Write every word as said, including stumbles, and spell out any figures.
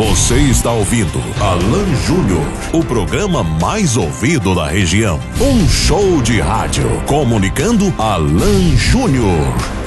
Você está ouvindo Alan Júnior, o programa mais ouvido da região. Um show de rádio comunicando Alan Júnior.